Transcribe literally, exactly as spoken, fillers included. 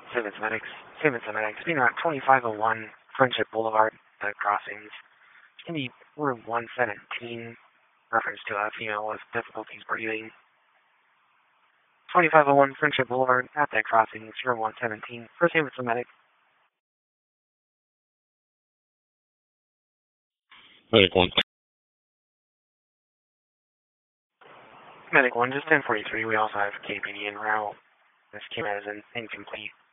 Simmons Medics, Simmons Medics, being around twenty-five oh one Friendship Boulevard, the crossings. It's going to be room one seventeen, reference to a female with difficulties breathing. twenty-five oh one Friendship Boulevard, at that crossing, room one seventeen, for Simmons Medic. Medic one. Medic one, just ten forty-three, we also have K P D en route. This came out as an incomplete.